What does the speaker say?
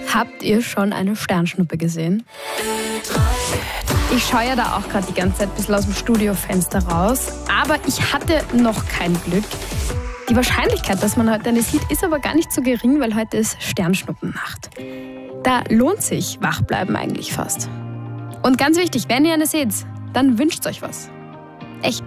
Habt ihr schon eine Sternschnuppe gesehen? Ich schaue ja da auch gerade die ganze Zeit ein bisschen aus dem Studiofenster raus, aber ich hatte noch kein Glück. Die Wahrscheinlichkeit, dass man heute eine sieht, ist aber gar nicht so gering, weil heute ist Sternschnuppennacht. Da lohnt sich Wachbleiben eigentlich fast. Und ganz wichtig, wenn ihr eine seht, dann wünscht euch was. Echt.